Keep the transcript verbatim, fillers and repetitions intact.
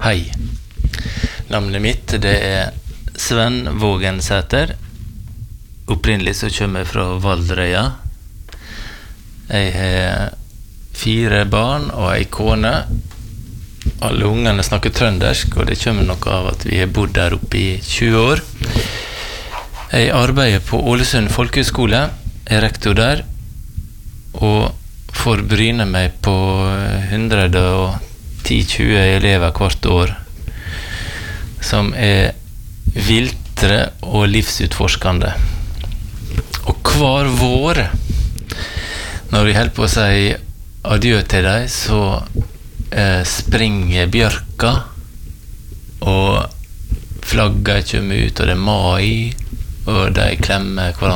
Hei. Navnet mitt det er Sven Vågensæter. Opprinnelig så kommer jeg fra Valderøya. Jeg har fire barn og ei kone. Alle ungene snakker trøndersk, og det kommer noe av at vi har bodd der oppe i tjue år. Jeg arbeider på Ålesund Folkehøgskole, er rektor der, og får bryne meg på hundre og ti til tjue elever hvert år, som er viltre og livsutforskende. Og hver vår, når vi holder på å si adjø til dem, så eh, springer bjørka, og flagget kommer ut, og det er mai, og de klemmer hverandre.